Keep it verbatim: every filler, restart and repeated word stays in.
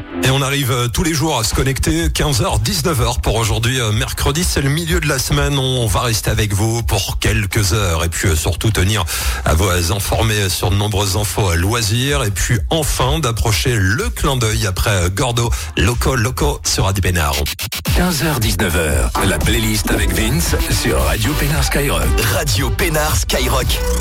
Et on arrive euh, tous les jours à se connecter, quinze heures, dix-neuf heures pour aujourd'hui, euh, mercredi, c'est le milieu de la semaine, on va rester avec vous pour quelques heures et puis euh, surtout tenir à vous informer sur de nombreuses infos à loisirs et puis enfin d'approcher le clin d'œil après euh, Gordo, Loco Loco sur Radio Pénard. quinze heures, dix-neuf heures, la playlist avec Vince sur Radio Pénard Skyrock. Radio Pénard Skyrock.